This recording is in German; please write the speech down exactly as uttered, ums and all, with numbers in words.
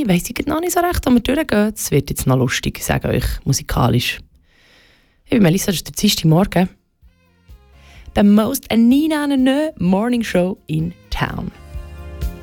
weiss ich noch nicht so recht, wo wir durchgehen. Es wird jetzt noch lustig, ich sage euch, musikalisch. Ich bin Melissa, das ist der Dienstagmorgen. The most Nina Morning Show in town.